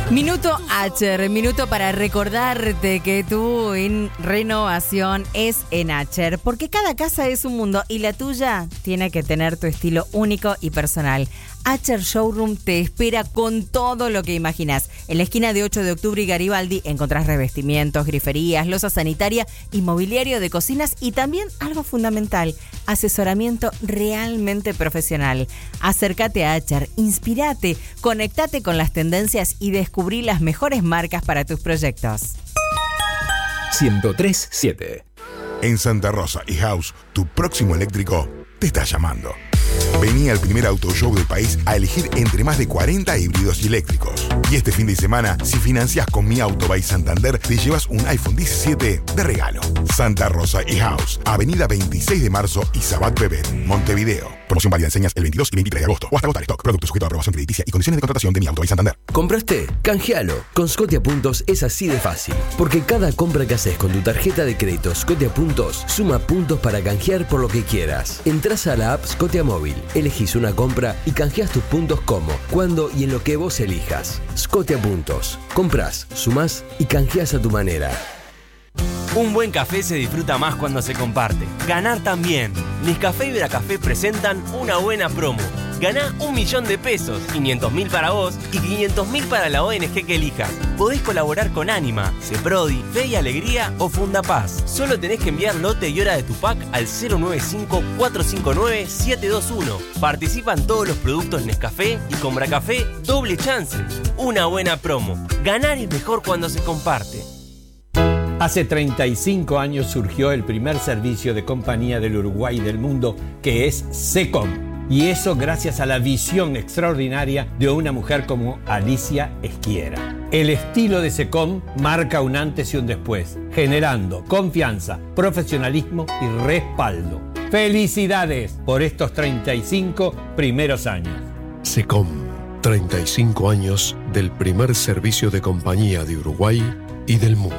Minuto Acher, minuto para recordarte que tu renovación es en Acher, porque cada casa es un mundo y la tuya tiene que tener tu estilo único y personal. Acher Showroom te espera con todo lo que imaginas. En la esquina de 8 de octubre y Garibaldi encontrás revestimientos, griferías, loza sanitaria y mobiliario de cocinas y también algo fundamental, asesoramiento realmente profesional. Acércate a Acher, inspirate, conectate con las tendencias y descubrí las mejores marcas para tus proyectos. 103.7 En Santa Rosa y House, tu próximo eléctrico te está llamando. Vení al primer auto show del país a elegir entre más de 40 híbridos y eléctricos. Y este fin de semana, si financiás con Mi Auto by Santander, te llevas un iPhone 17 de regalo. Santa Rosa y House, Avenida 26 de marzo y Sabat Bebé, Montevideo. Promoción válida en señas el 22 y 23 de agosto o hasta agotar stock. Producto sujeto a aprobación crediticia y condiciones de contratación de Mi Auto by Santander. ¿Compraste? Canjealo. Con Scotia Puntos es así de fácil. Porque cada compra que haces con tu tarjeta de crédito Scotia Puntos suma puntos para canjear por lo que quieras. Entrás a la app Scotia Móvil, elegís una compra y canjeás tus puntos como, cuando y en lo que vos elijas. Scotia Puntos. Comprás, sumás y canjeás a tu manera. Un buen café se disfruta más cuando se comparte. Ganar también. Nescafé y Veracafé presentan una buena promo. Ganá 1.000.000 de pesos, 500.000 para vos y 500.000 para la ONG que elijas. Podés colaborar con Anima, Ceprodi, Fe y Alegría o Fundapaz. Solo tenés que enviar lote y hora de tu pack al 095-459-721. Participan todos los productos Nescafé y con Veracafé doble chance. Una buena promo. Ganar es mejor cuando se comparte. Hace 35 años surgió el primer servicio de compañía del Uruguay y del mundo, que es SECOM. Y eso gracias a la visión extraordinaria de una mujer como Alicia Esquiera. El estilo de SECOM marca un antes y un después, generando confianza, profesionalismo y respaldo. ¡Felicidades por estos 35 primeros años! SECOM, 35 años del primer servicio de compañía de Uruguay y del mundo.